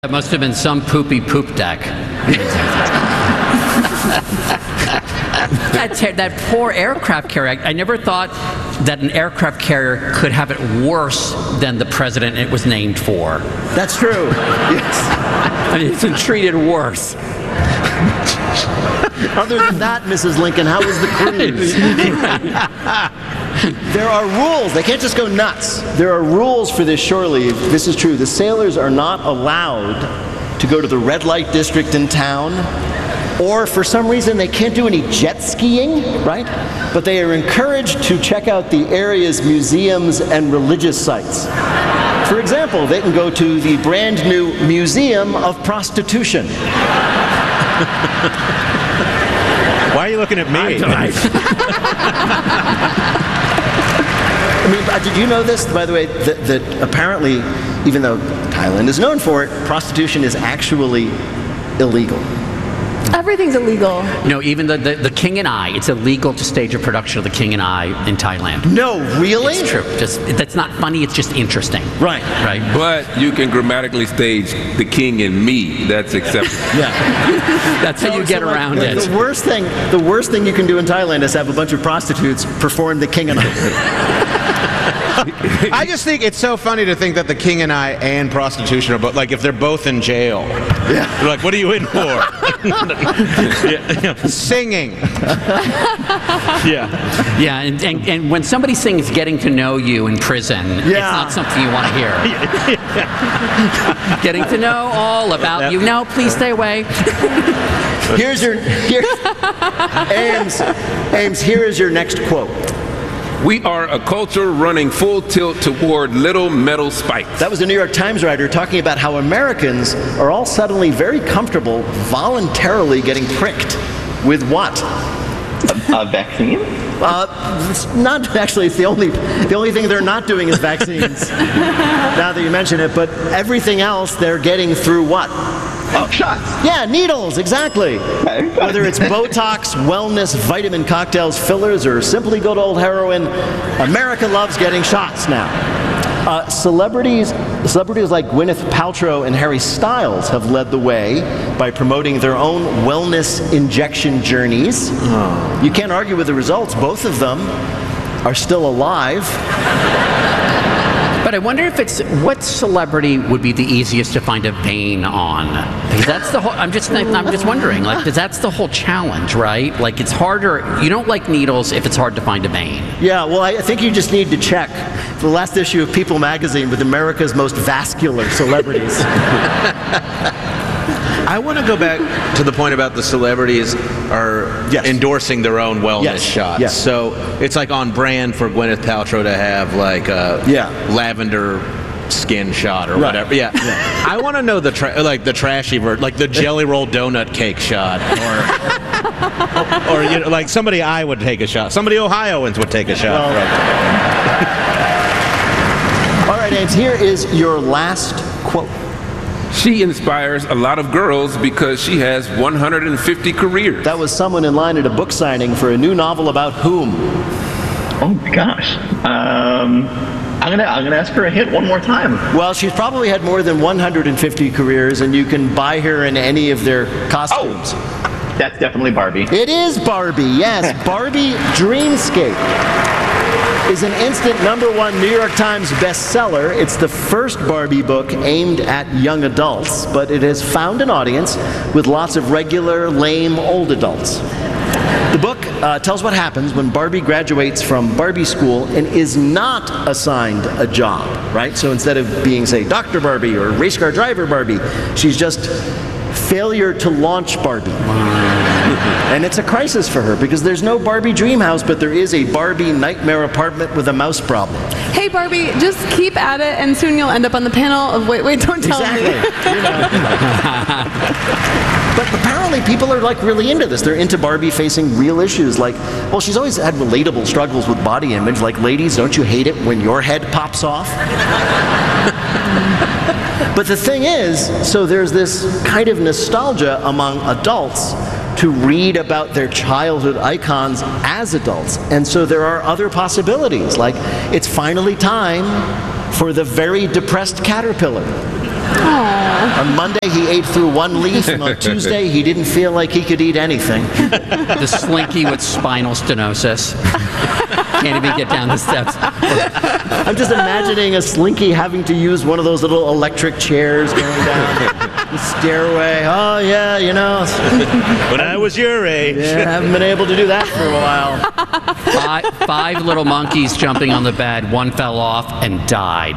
That must have been some poopy poop deck. That poor aircraft carrier. I never thought that an aircraft carrier could have it worse than the president it was named for. That's true. Yes. I mean, it's been treated worse. Other than that, Mrs. Lincoln, how was the cruise? There are rules. They can't just go nuts. There are rules for this shore leave. This is true. The sailors are not allowed to go to the red light district in town, or for some reason they can't do any jet skiing, right? But they are encouraged to check out the area's museums and religious sites. For example, they can go to the brand new Museum of Prostitution. Why are you looking at me? I mean, did you know this, by the way, that apparently, even though Thailand is known for it, prostitution is actually illegal? Everything's illegal. No, even the King and I, it's illegal to stage a production of The King and I in Thailand. No, really? It's true. That's not funny, it's just interesting. Right. Right. But you can grammatically stage The King and Me. That's acceptable. Yeah. That's how you get around it. The worst thing you can do in Thailand is have a bunch of prostitutes perform The King and I. I just think it's so funny to think that The King and I and prostitution are both, like, if they're both in jail. Yeah. They're like, what are you in for? Singing. Yeah. Yeah, and when somebody sings Getting to Know You in prison, it's not something you want to hear. Getting to know all about you. No, please stay away. Ames, here is your next quote. We are a culture running full tilt toward little metal spikes. That was a New York Times writer talking about how Americans are all suddenly very comfortable voluntarily getting pricked. With what? A vaccine? It's not actually. It's the only thing they're not doing is vaccines. Now that you mention it, but everything else they're getting through what? Oh, shots. Yeah, needles, exactly. Whether it's Botox, wellness, vitamin cocktails, fillers, or simply good old heroin, America loves getting shots now. Celebrities like Gwyneth Paltrow and Harry Styles have led the way by promoting their own wellness injection journeys. Oh. You can't argue with the results. Both of them are still alive. But I wonder if what celebrity would be the easiest to find a vein on? Because that's the whole. I'm just wondering, like, because that's the whole challenge, right? Like, it's harder. You don't like needles if it's hard to find a vein. Yeah. Well, I think you just need to check the last issue of People magazine with America's most vascular celebrities. I want to go back to the point about the celebrities are endorsing their own wellness shots. Yes. So it's like on brand for Gwyneth Paltrow to have like a lavender skin shot or whatever. Yeah. I want to know the trashy version, like the Jelly Roll donut cake shot, or you know, like somebody I would take a shot. Somebody Ohioans would take a shot. Well, all right, Ames. Here is your last quote. She inspires a lot of girls because she has 150 careers. That was someone in line at a book signing for a new novel about whom? Oh my gosh. I'm gonna ask her a hint one more time. Well, she's probably had more than 150 careers, and you can buy her in any of their costumes. Oh, that's definitely Barbie. It is Barbie, yes. Barbie Dreamscape is an instant #1 New York Times bestseller. It's the first Barbie book aimed at young adults, but it has found an audience with lots of regular, lame, old adults. The book tells what happens when Barbie graduates from Barbie school and is not assigned a job, right? So instead of being, say, Dr. Barbie or race car driver Barbie, she's just failure to launch Barbie. And it's a crisis for her because there's no Barbie dream house, but there is a Barbie nightmare apartment with a mouse problem. Hey, Barbie, just keep at it, and soon you'll end up on the panel of Wait, Don't Tell Me. You know. But apparently people are like really into this. They're into Barbie facing real issues like, well, she's always had relatable struggles with body image. Like, ladies, don't you hate it when your head pops off? But the thing is, so there's this kind of nostalgia among adults to read about their childhood icons as adults. And so there are other possibilities, like it's finally time for the very depressed caterpillar. On Monday, he ate through one leaf, and on Tuesday, he didn't feel like he could eat anything. The Slinky with spinal stenosis. Can't even get down the steps. I'm just imagining a Slinky having to use one of those little electric chairs going down the stairway. Oh, yeah, you know. When I was your age. Yeah, haven't been able to do that for a while. Five little monkeys jumping on the bed. One fell off and died.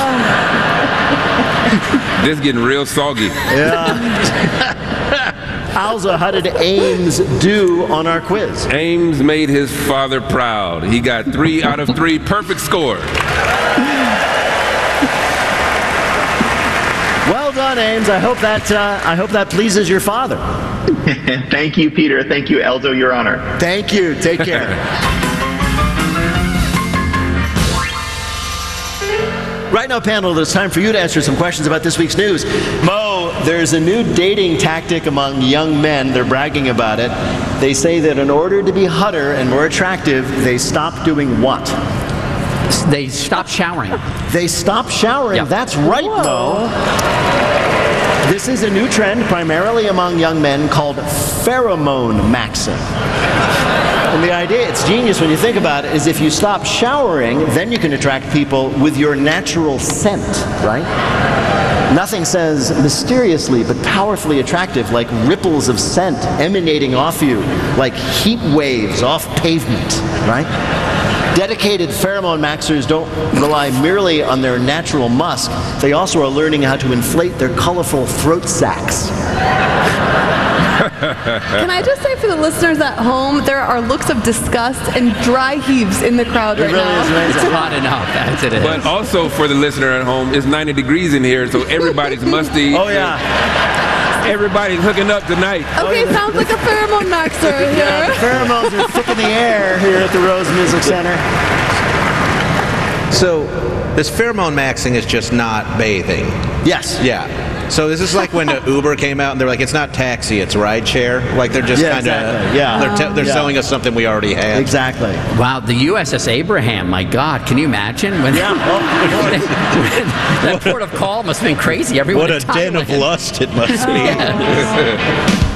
This is getting real soggy. Yeah. Alza, how did Ames do on our quiz? Ames made his father proud. He got 3 out of 3 perfect score. Well done, Ames. I hope that pleases your father. Thank you, Peter. Thank you, Elzo, Your Honor. Thank you. Take care. Right now, panel, it's time for you to answer some questions about this week's news. Mo, there's a new dating tactic among young men. They're bragging about it. They say that in order to be hotter and more attractive, they stop doing what? They stop showering. They stop showering. Yeah. That's right, Mo. This is a new trend primarily among young men called pheromone maxing. And the idea, it's genius when you think about it, is if you stop showering, then you can attract people with your natural scent, right? Nothing says mysteriously but powerfully attractive like ripples of scent emanating off you, like heat waves off pavement, right? Dedicated pheromone maxers don't rely merely on their natural musk. They also are learning how to inflate their colorful throat sacs. Can I just say for the listeners at home, there are looks of disgust and dry heaves in the crowd right now. It's hot enough as it is. But also for the listener at home, it's 90 degrees in here, so everybody's musty. Oh, yeah. Everybody's hooking up tonight. Okay, sounds like a pheromone maxer here. Yeah, the pheromones are thick in the air here at the Rose Music Center. So, this pheromone maxing is just not bathing. Yes. Yeah. So this is like when the Uber came out and they're like, it's not taxi, it's rideshare. Like they're just kind of, exactly. Yeah. they're selling us something we already have. Exactly. Wow, the USS Abraham, my God, can you imagine? When that port of call must have been crazy. Everyone What a den of lust it must be. Yes.